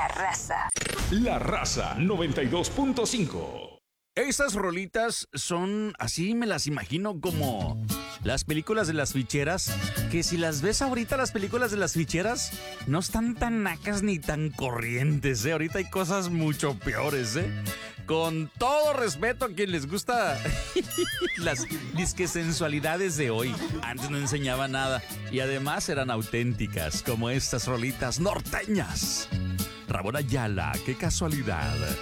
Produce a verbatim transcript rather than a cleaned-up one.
La Raza. La Raza noventa y dos punto cinco. Estas rolitas son, así me las imagino, como las películas de las ficheras, que si las ves ahorita, las películas de las ficheras no están tan nacas ni tan corrientes, ¿eh? Ahorita hay cosas mucho peores, ¿eh? Con todo respeto a quien les gusta las disque sensualidades de hoy. Antes no enseñaba nada y además eran auténticas, como estas rolitas norteñas. Ramón Ayala, qué casualidad.